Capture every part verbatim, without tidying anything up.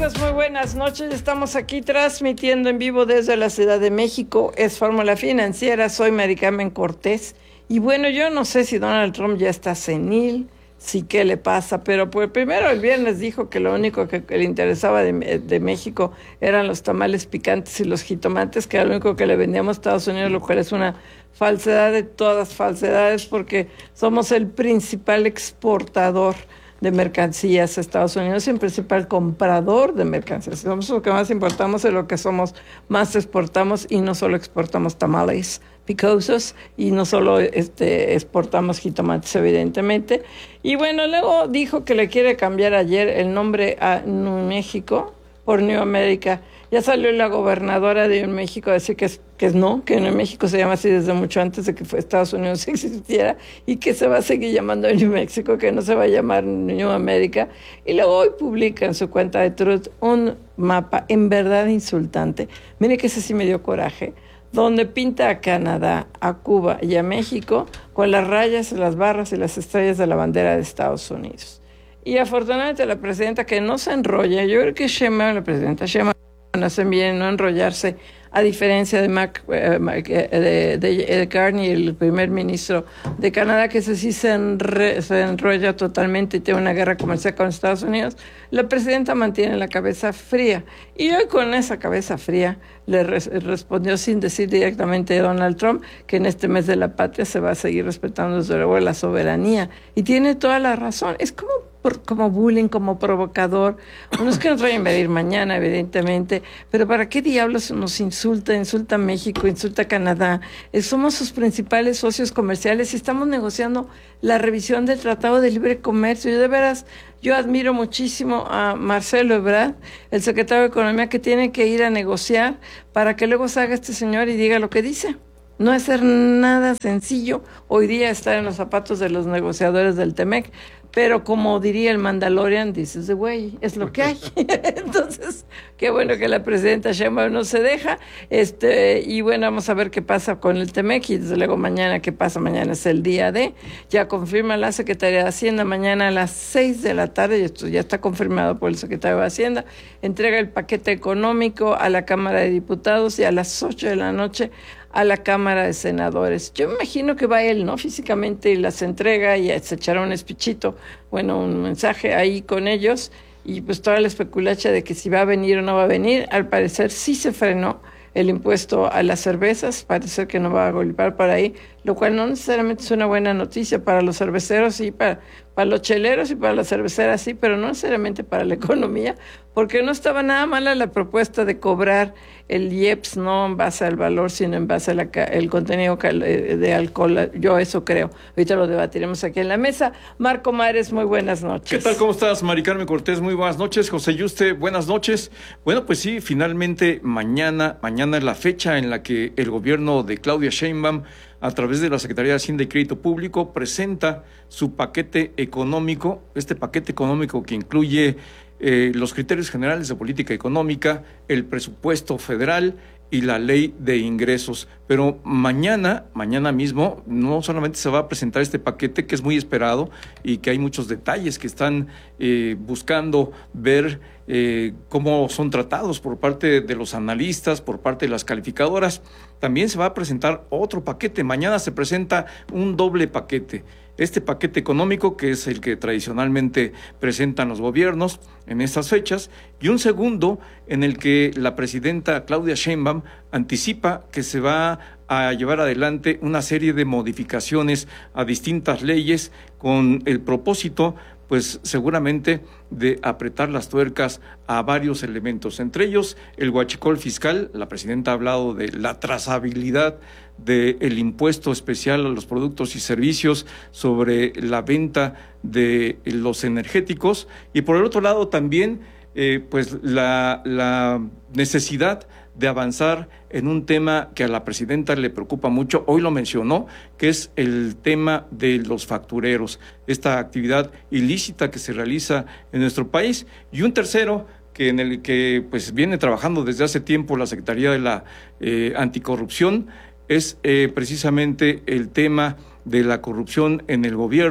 amigos? Muy buenas noches. Estamos aquí transmitiendo en vivo desde la Ciudad de México. Es Fórmula Financiera. Soy Mari Carmen Cortés. Y bueno, yo no sé si Donald Trump ya está senil, si qué le pasa, pero pues primero el viernes dijo que lo único que, que le interesaba de, de México eran los tamales picantes y los jitomates, que era lo único que le vendíamos a Estados Unidos, lo cual es una falsedad de todas falsedades, porque somos el principal exportador de mercancías a Estados Unidos y el principal comprador de mercancías. Somos lo que más importamos, es lo que somos más exportamos, y no solo exportamos tamales picosos y no solo este, exportamos jitomates, evidentemente. Y bueno, luego dijo que le quiere cambiar ayer el nombre a New México por New America. Ya salió la gobernadora de New México a decir que es, que es no, que New México se llama así desde mucho antes de que Estados Unidos existiera, y que se va a seguir llamando New México, que no se va a llamar New America. Y luego hoy publica en su cuenta de Truth un mapa en verdad insultante. Mire que ese sí me dio coraje, donde pinta a Canadá, a Cuba y a México con las rayas, las barras y las estrellas de la bandera de Estados Unidos. Y afortunadamente la presidenta, que no se enrolla, yo creo que Sheinbaum, la presidenta Sheinbaum, no hacen bien no enrollarse, a diferencia de, Mac, eh, de, de, de Carney, el primer ministro de Canadá, que ese sí se, enre, se enrolla totalmente y tiene una guerra comercial con Estados Unidos. La presidenta mantiene la cabeza fría, y hoy con esa cabeza fría le res, respondió sin decir directamente a Donald Trump que en este mes de la patria se va a seguir respetando desde luego la soberanía, y tiene toda la razón. Es como Por, como bullying, como provocador. Uno es que nos vayan a invadir mañana, evidentemente, pero ¿para qué diablos nos insulta? Insulta a México, insulta a Canadá. Eh, somos sus principales socios comerciales y estamos negociando la revisión del Tratado de Libre Comercio. Yo de veras, yo admiro muchísimo a Marcelo Ebrard, el secretario de Economía, que tiene que ir a negociar para que luego salga este señor y diga lo que dice. No es ser nada sencillo hoy día estar en los zapatos de los negociadores del Temec, pero como diría el Mandalorian, this is the way, es lo que hay. Entonces, qué bueno que la presidenta Sheinbaum no se deja, este, y bueno, vamos a ver qué pasa con el Temec, y desde luego mañana, qué pasa, mañana es el día de, ya confirma la Secretaría de Hacienda, mañana a las seis de la tarde, y esto ya está confirmado por el secretario de Hacienda, entrega el paquete económico a la Cámara de Diputados, y a las ocho de la noche a la Cámara de Senadores. Yo me imagino que va él, ¿no? Físicamente, y las entrega y se echará un espichito, bueno, un mensaje ahí con ellos, y pues toda la especulacha de que si va a venir o no va a venir. Al parecer sí se frenó el impuesto a las cervezas, parece que no va a golpear por ahí, lo cual no necesariamente es una buena noticia para los cerveceros, sí, para, para los cheleros y para las cerveceras, sí, pero no necesariamente para la economía, porque no estaba nada mala la propuesta de cobrar el I E P S, no en base al valor, sino en base al contenido de alcohol. Yo eso creo. Ahorita lo debatiremos aquí en la mesa. Marco Mares, muy buenas noches. ¿Qué tal? ¿Cómo estás, Mari Carmen Cortés? Muy buenas noches. José Yuste, buenas noches. Bueno, pues sí, finalmente mañana, mañana es la fecha en la que el gobierno de Claudia Sheinbaum, a través de la Secretaría de Hacienda y Crédito Público, presenta su paquete económico, este paquete económico que incluye eh, los criterios generales de política económica, el presupuesto federal y la ley de ingresos. Pero mañana, mañana mismo, no solamente se va a presentar este paquete, que es muy esperado y que hay muchos detalles que están eh, buscando ver eh, cómo son tratados por parte de los analistas, por parte de las calificadoras. También se va a presentar otro paquete. Mañana se presenta un doble paquete. Este paquete económico, que es el que tradicionalmente presentan los gobiernos en estas fechas, y un segundo en el que la presidenta Claudia Sheinbaum anticipa que se va a llevar adelante una serie de modificaciones a distintas leyes con el propósito, pues seguramente, de apretar las tuercas a varios elementos, entre ellos el huachicol fiscal. La presidenta ha hablado de la trazabilidad del impuesto especial a los productos y servicios sobre la venta de los energéticos, y por el otro lado también eh, pues la, la necesidad de avanzar en un tema que a la presidenta le preocupa mucho, hoy lo mencionó, que es el tema de los factureros, esta actividad ilícita que se realiza en nuestro país, y un tercero que en el que pues viene trabajando desde hace tiempo la Secretaría de la eh, Anticorrupción, es eh, precisamente el tema de la corrupción en el gobierno,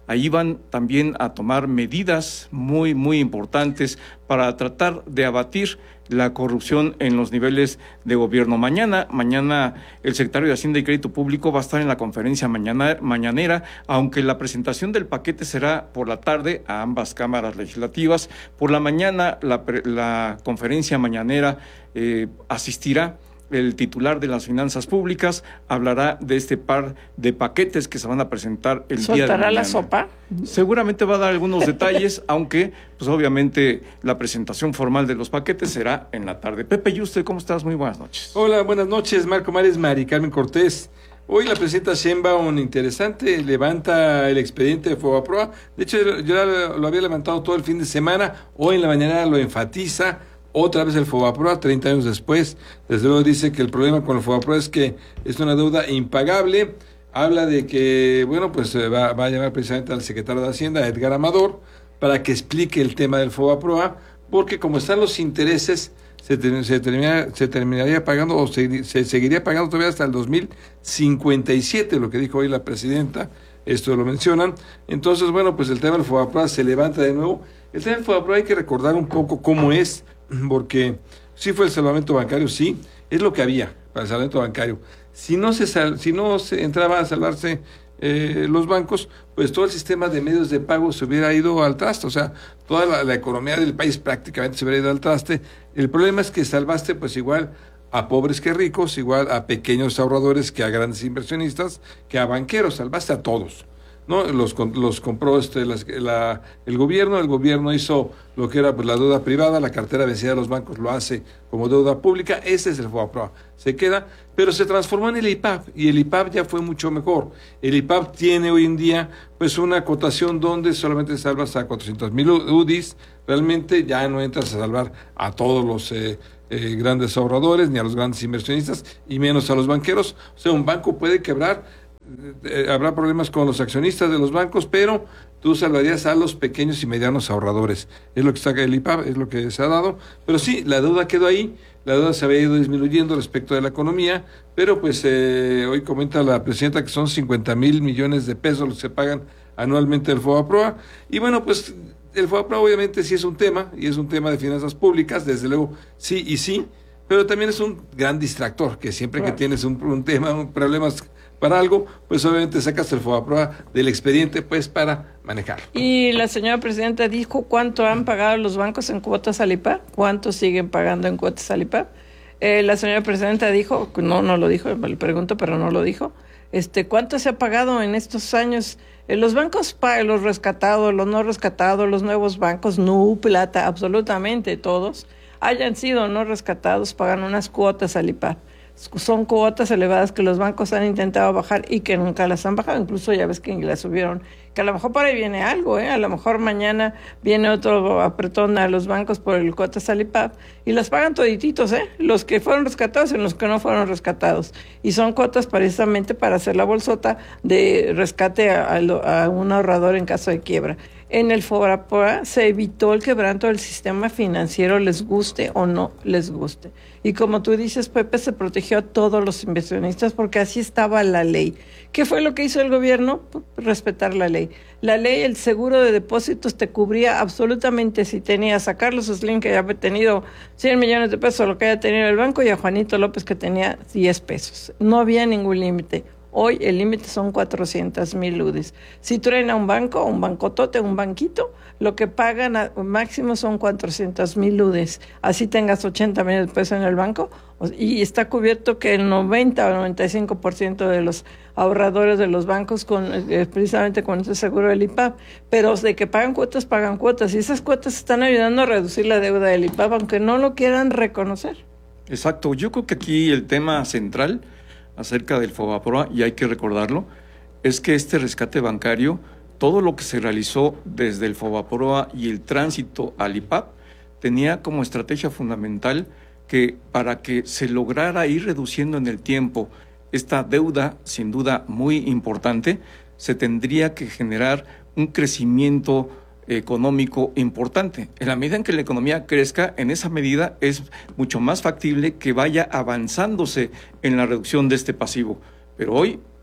Ahí van también a tomar medidas muy, muy importantes para tratar de abatir la corrupción en los niveles de gobierno. Mañana, mañana el secretario de Hacienda y Crédito Público va a estar en la conferencia mañana, mañanera, aunque la presentación del paquete será por la tarde a ambas cámaras legislativas. Por la mañana, la, la conferencia mañanera eh, asistirá el titular de las finanzas públicas, hablará de este par de paquetes que se van a presentar el día de mañana. ¿Soltará la sopa? Seguramente va a dar algunos detalles, aunque pues obviamente la presentación formal de los paquetes será en la tarde. Pepe Yuste, ¿cómo estás? Muy buenas noches. Hola, buenas noches, Marco Mares, Mari Carmen Cortés. Hoy la presidenta Sheinbaum, interesante, levanta el expediente de Fobaproa. De hecho, yo lo había levantado todo el fin de semana, hoy en la mañana lo enfatiza. Otra vez el Fobaproa, treinta años después, desde luego dice que el problema con el Fobaproa es que es una deuda impagable. Habla de que, bueno, pues va, va a llamar precisamente al secretario de Hacienda, Edgar Amador, para que explique el tema del Fobaproa, porque como están los intereses, se, ter, se, termina, se terminaría pagando o se, se seguiría pagando todavía hasta el dos mil cincuenta y siete, lo que dijo hoy la presidenta, esto lo mencionan. Entonces, bueno, pues el tema del Fobaproa se levanta de nuevo. El tema del Fobaproa hay que recordar un poco cómo es, porque sí fue el salvamento bancario, sí, es lo que había para el salvamento bancario. Si no se sal, si no se entraba a salvarse eh, los bancos, pues todo el sistema de medios de pago se hubiera ido al traste, o sea, toda la, la economía del país prácticamente se hubiera ido al traste. El problema es que salvaste pues igual a pobres que ricos, igual a pequeños ahorradores que a grandes inversionistas, que a banqueros, salvaste a todos. ¿No? Los, los compró este, las, la, el gobierno, el gobierno hizo lo que era pues, la deuda privada, la cartera vencida de los bancos lo hace como deuda pública, ese es el Fobaproa, se queda, pero se transformó en el I P A B, y el I P A B ya fue mucho mejor. El I P A B tiene hoy en día pues una cotación donde solamente salvas a cuatrocientos mil U D Is, realmente ya no entras a salvar a todos los eh, eh, grandes ahorradores, ni a los grandes inversionistas, y menos a los banqueros. O sea, un banco puede quebrar, Eh, habrá problemas con los accionistas de los bancos, pero tú salvarías a los pequeños y medianos ahorradores. Es lo que está el I P A B, es lo que se ha dado. Pero sí, la deuda quedó ahí, la deuda se había ido disminuyendo respecto de la economía, pero pues eh, hoy comenta la presidenta que son cincuenta mil millones de pesos los que se pagan anualmente del Fobaproa. Y bueno, pues el Fobaproa obviamente sí es un tema, y es un tema de finanzas públicas, desde luego sí y sí, pero también es un gran distractor, que siempre claro. que tienes un, un tema, un problemas para algo, pues obviamente sacas el Fobaproa del expediente pues para manejarlo. Y la señora presidenta dijo cuánto han pagado los bancos en cuotas al I P A B, cuánto siguen pagando en cuotas al I P A B. Eh, la señora presidenta dijo, no, no lo dijo, le pregunto, pero no lo dijo, este, cuánto se ha pagado en estos años. Eh, los bancos pagan, los rescatados, los no rescatados, los nuevos bancos, Nu, Plata, absolutamente todos, hayan sido no rescatados, pagan unas cuotas al I P A B. Son cuotas elevadas que los bancos han intentado bajar y que nunca las han bajado, incluso ya ves que las subieron, que a lo mejor por ahí viene algo, ¿eh? A lo mejor mañana viene otro apretón a los bancos por el cuotas al I P A B y las pagan todititos, ¿eh? Los que fueron rescatados y los que no fueron rescatados, y son cuotas precisamente para hacer la bolsota de rescate a, a, a un ahorrador en caso de quiebra. En el Fobaproa se evitó el quebranto del sistema financiero, les guste o no les guste. Y como tú dices, Pepe, se protegió a todos los inversionistas porque así estaba la ley. ¿Qué fue lo que hizo el gobierno? Respetar la ley. La ley, el seguro de depósitos te cubría absolutamente si tenías a Carlos Slim, que haya tenido cien millones de pesos, lo que haya tenido el banco, y a Juanito López, que tenía diez pesos. No había ningún límite. Hoy el límite son cuatrocientos mil U D Is. Si traen a un banco, un bancotote, un banquito, lo que pagan a, máximo son cuatrocientos mil U D Is. Así tengas ochenta millones de pesos en el banco, y está cubierto que el noventa o noventa y cinco por ciento de los ahorradores de los bancos con eh, precisamente con ese seguro del I P A B. Pero de que pagan cuotas, pagan cuotas. Y esas cuotas están ayudando a reducir la deuda del I P A B, aunque no lo quieran reconocer. Exacto. Yo creo que aquí el tema central acerca del Fobaproa, y hay que recordarlo, es que este rescate bancario, todo lo que se realizó desde el Fobaproa y el tránsito al I P A B, tenía como estrategia fundamental que para que se lograra ir reduciendo en el tiempo esta deuda, sin duda muy importante, se tendría que generar un crecimiento económico importante. En la medida en que la economía crezca, en esa medida es mucho más factible que vaya avanzándose en la reducción de este pasivo. Pero hoy,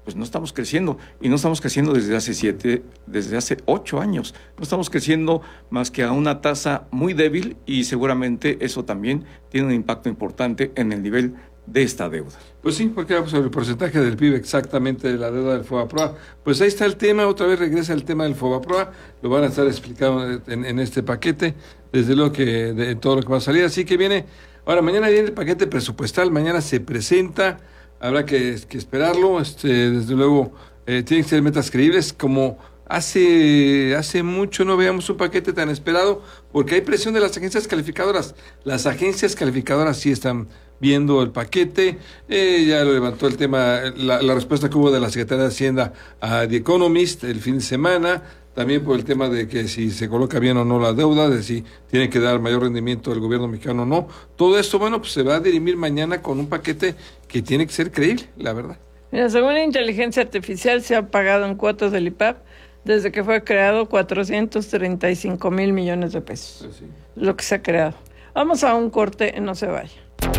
pues no estamos creciendo, y no estamos creciendo desde hace siete, desde hace ocho años. No estamos creciendo más que a una tasa muy débil, y seguramente eso también tiene un impacto importante en el nivel de esta deuda. Pues sí, porque vamos sobre el porcentaje del P I B exactamente de la deuda del FOBAPROA. Pues ahí está el tema, otra vez regresa el tema del FOBAPROA, lo van a estar explicando en, en este paquete, desde luego que de todo lo que va a salir, así que viene, ahora mañana viene el paquete presupuestal, mañana se presenta, habrá que, que esperarlo, este, desde luego eh, tienen que ser metas creíbles, como hace, hace mucho no veíamos un paquete tan esperado, porque hay presión de las agencias calificadoras, las agencias calificadoras sí están viendo el paquete, eh, ya lo levantó el tema, la, la respuesta que hubo de la Secretaría de Hacienda a The Economist el fin de semana, también por el tema de que si se coloca bien o no la deuda, de si tiene que dar mayor rendimiento el gobierno mexicano o no. Todo esto, bueno, pues se va a dirimir mañana con un paquete que tiene que ser creíble, la verdad. Mira, según la inteligencia artificial, se ha pagado en cuotas del I P A P desde que fue creado cuatrocientos treinta y cinco mil millones de pesos. Sí, sí. Lo que se ha creado. Vamos a un corte, no se vaya.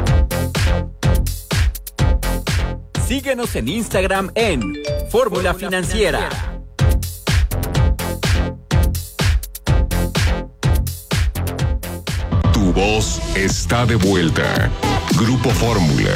Síguenos en Instagram en Fórmula Financiera. Tu voz está de vuelta. Grupo Fórmula.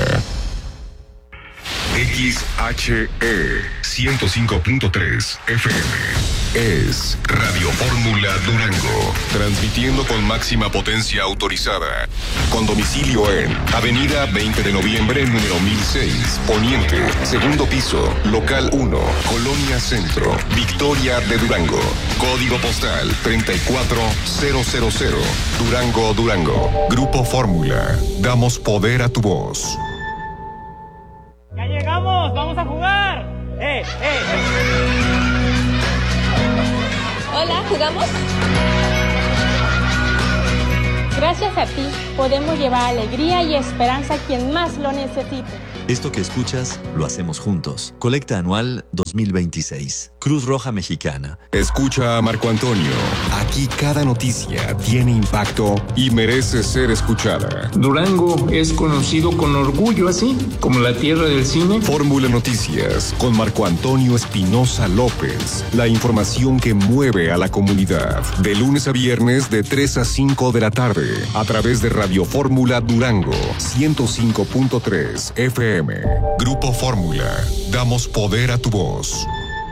X H E ciento cinco punto tres F M es Radio Fórmula Durango, transmitiendo con máxima potencia autorizada, con domicilio en Avenida veinte de noviembre, número mil seis, Poniente, segundo piso, local uno, Colonia Centro, Victoria de Durango, código postal treinta y cuatro mil, Durango, Durango. Grupo Fórmula, damos poder a tu voz. ¡Ya llegamos! ¡Vamos a jugar! ¡Eh, eh! Hola, ¿jugamos? Gracias a ti, podemos llevar alegría y esperanza a quien más lo necesite. Esto que escuchas, lo hacemos juntos. Colecta anual dos mil veintiséis. Cruz Roja Mexicana. Escucha a Marco Antonio. Aquí cada noticia tiene impacto y merece ser escuchada. Durango es conocido con orgullo así, como la tierra del cine. Fórmula Noticias con Marco Antonio Espinosa López. La información que mueve a la comunidad. De lunes a viernes de tres a cinco de la tarde. A través de Radio Fórmula Durango ciento cinco punto tres F M. Grupo Fórmula. Damos poder a tu voz.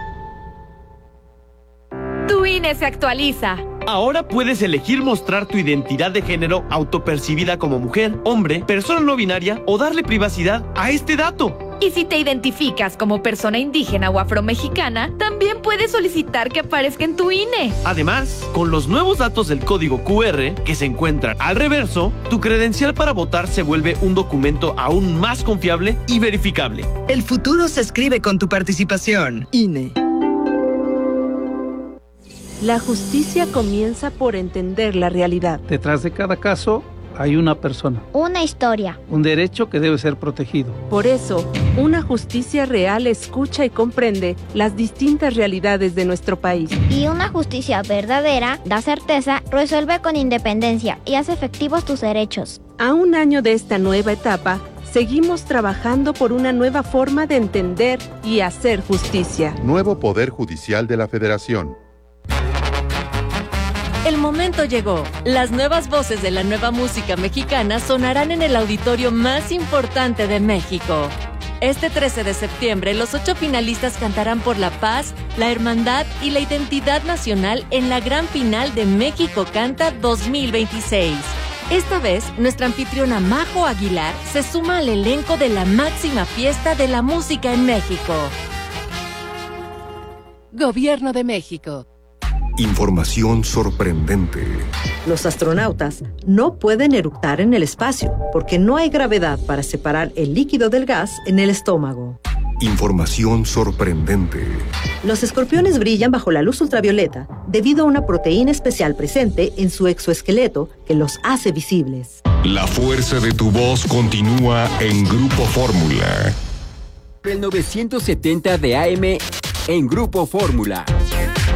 Tu I N E se actualiza. Ahora puedes elegir mostrar tu identidad de género autopercibida como mujer, hombre, persona no binaria o darle privacidad a este dato. Y si te identificas como persona indígena o afromexicana, también puedes solicitar que aparezca en tu I N E. Además, con los nuevos datos del código Q R que se encuentran al reverso, tu credencial para votar se vuelve un documento aún más confiable y verificable. El futuro se escribe con tu participación. I N E. La justicia comienza por entender la realidad. Detrás de cada caso hay una persona. Una historia. Un derecho que debe ser protegido. Por eso, una justicia real escucha y comprende las distintas realidades de nuestro país. Y una justicia verdadera da certeza, resuelve con independencia y hace efectivos tus derechos. A un año de esta nueva etapa, seguimos trabajando por una nueva forma de entender y hacer justicia. Nuevo Poder Judicial de la Federación. El momento llegó. Las nuevas voces de la nueva música mexicana sonarán en el auditorio más importante de México. Este trece de septiembre, los ocho finalistas cantarán por la paz, la hermandad y la identidad nacional en la gran final de México Canta dos mil veintiséis. Esta vez, nuestra anfitriona Majo Aguilar se suma al elenco de la máxima fiesta de la música en México. Gobierno de México. Información sorprendente. Los astronautas no pueden eructar en el espacio porque no hay gravedad para separar el líquido del gas en el estómago. Información sorprendente. Los escorpiones brillan bajo la luz ultravioleta debido a una proteína especial presente en su exoesqueleto que los hace visibles. La fuerza de tu voz continúa en Grupo Fórmula. El novecientos setenta de A M en Grupo Fórmula.